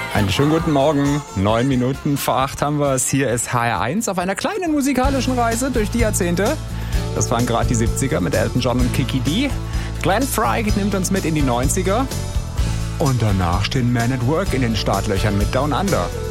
Einen schönen guten Morgen. 9 Minuten vor 8 haben wir es. Hier ist HR1 auf einer kleinen musikalischen Reise durch die Jahrzehnte. Das waren gerade die 70er mit Elton John und Kiki D. Glenn Frey nimmt uns mit in die 90er. Und danach stehen Men at Work in den Startlöchern mit Down Under.